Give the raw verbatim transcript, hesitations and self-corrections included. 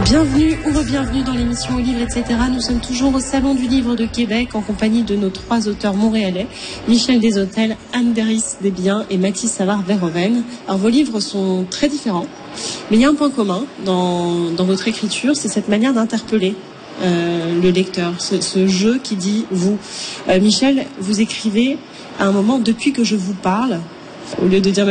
Bienvenue ou re-bienvenue dans l'émission Au Livre, et cetera. Nous sommes toujours au Salon du Livre de Québec en compagnie de nos trois auteurs montréalais, Michel Deshôtels, Anne Derys-Desbiens et Mathis Savard-Verhoeven. Alors vos livres sont très différents, mais il y a un point commun dans, dans votre écriture, c'est cette manière d'interpeller euh, le lecteur, ce, ce jeu qui dit vous. Euh, Michel, vous écrivez à un moment, depuis que je vous parle, au lieu de dire